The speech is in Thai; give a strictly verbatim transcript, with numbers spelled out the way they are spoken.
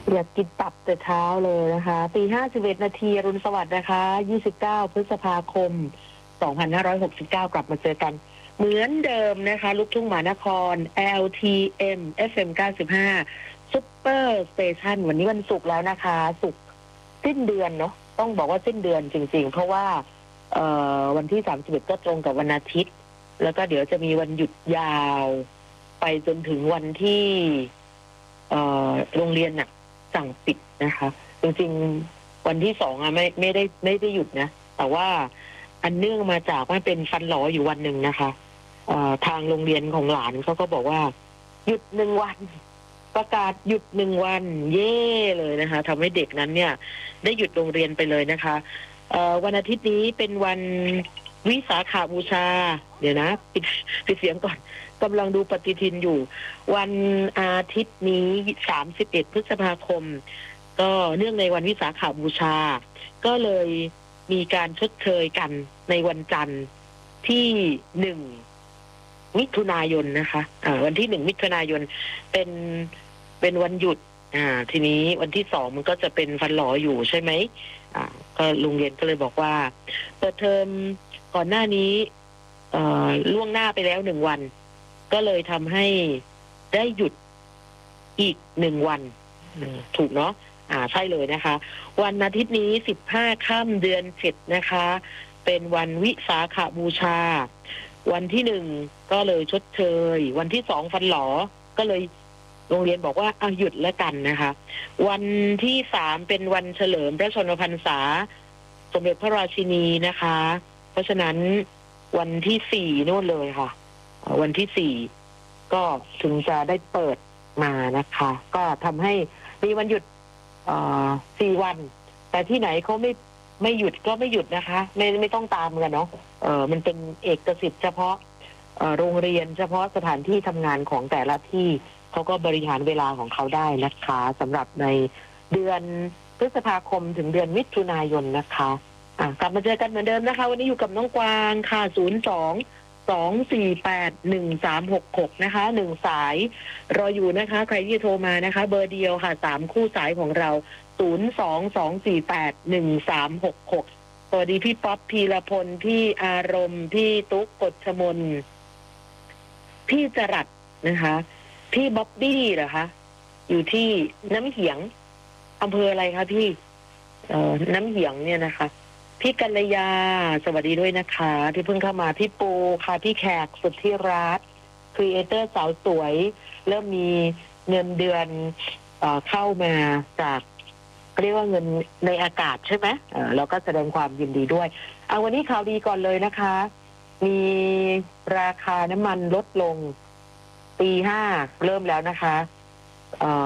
อยากกินตับแต่เช้าเลยนะคะตีห้าสิบเอ็ดนาทีอรุณสวัสดิ์นะคะยี่สิบเก้าพฤษภาคมสองพันห้าร้อยหกสิบเก้ากลับมาเจอกันเหมือนเดิมนะคะลูกทุ่งมหานคร แอล ที เอ็ม เอฟ เอ็ม เก้าสิบห้า Super Station วันนี้วันศุกร์แล้วนะคะศุกร์สิ้นเดือนเนาะต้องบอกว่าสิ้นเดือนจริงๆเพราะว่าเอ่อวันที่สามสิบเอ็ดก็ตรงกับวันอาทิตย์แล้วก็เดี๋ยวจะมีวันหยุดยาวไปจนถึงวันที่เอ่อโรงเรียนน่ะสั่งปิดนะคะจริงๆวันที่สองอะไม่ไม่ได้ไม่ได้หยุดนะแต่ว่าอันเนื่องมาจากว่าเป็นฟันหลออยู่วันหนึ่งนะคะเอ่อทางโรงเรียนของหลานเขาก็บอกว่าหยุดหนึ่งวันประกาศหยุดหนึ่งวันเย่เลยนะคะทำให้เด็กนั้นเนี่ยได้หยุดโรงเรียนไปเลยนะคะเอ่อวันอาทิตย์นี้เป็นวันวิสาขบูชาเดี๋ยวนะปิดปิดเสียงก่อนกำลังดูปฏิทินอยู่วันอาทิตย์นี้สามสิบเอ็ดพฤษภาคมก็เนื่องในวันวิสาขบูชาก็เลยมีการชดเชยกันในวันจันทร์ที่หนึ่งมิถุนายนนะคะอ่าวันที่หนึ่งมิถุนายนเป็นเป็นวันหยุดอ่าทีนี้วันที่สองมันก็จะเป็นฟันหลออยู่ใช่ไหมอ่าก็โรงเรียนก็เลยบอกว่าเปิดเทอมก่อนหน้านี้เอ่อล่วงหน้าไปแล้วหนึ่งวันก็เลยทำให้ได้หยุดอีกหนึ่งวันถูกเนาะอ่าใช่เลยนะคะวันอาทิตย์นี้สิบห้าค่ำเดือนเจ็ดนะคะเป็นวันวิสาขบูชาวันที่หนึ่งก็เลยชดเชยวันที่สองฟันหลอก็เลยโรงเรียนบอกว่าเอาหยุดแล้วกันนะคะวันที่สามเป็นวันเฉลิมพระชนมพรรษาสมเด็จพระราชินีนะคะเพราะฉะนั้นวันที่สี่นู่นเลยค่ะวันที่สี่ก็ถึงจะได้เปิดมานะคะก็ทำให้มีวันหยุดสี่วันแต่ที่ไหนเขาไม่ไม่หยุดก็ไม่หยุดนะคะไม่ไม่ต้องตามกันเนาะเออมันเป็นเอกสิทธิ์เฉพาะเอ่อโรงเรียนเฉพาะสถานที่ทำงานของแต่ละที่เขาก็บริหารเวลาของเขาได้นะคะสำหรับในเดือนพฤษภาคมถึงเดือนมิถุนายนนะคะอ่ะกลับมาเจอกันเหมือนเดิมนะคะวันนี้อยู่กับน้องกวางค่ะศูนย์สองสองสี่แปดหนึ่งสามหกหกนะคะหนึ่งสายรออยู่นะคะใครที่โทรมานะคะเบอร์เดียวค่ะสามคู่สายของเราศูนย์สองสองสี่แปดหนึ่งสามหกหกสวัสดีพี่ป๊อปพีรพลพี่อารมณ์พี่ตุ๊กกฎชมนพี่จรัสนะคะพี่บ๊อบบี้เหรอคะอยู่ที่น้ำเหียงอำเภออะไรคะพี่เอ่อน้ำเหียงเนี่ยนะคะพี่กัลยาสวัสดีด้วยนะคะที่เพิ่งเข้ามาพี่ปูค่ะพี่แขกสุดที่รักครีเอเตอร์สาวสวยเริ่มมีเงินเดือนเอ่อเข้ามาจากเรียกว่าเงินในอากาศใช่ไหมเออแล้วก็แสดงความยินดีด้วยเอาวันนี้ข่าวดีก่อนเลยนะคะมีราคาน้ำมันลดลงปีห้าเริ่มแล้วนะคะเอ่อ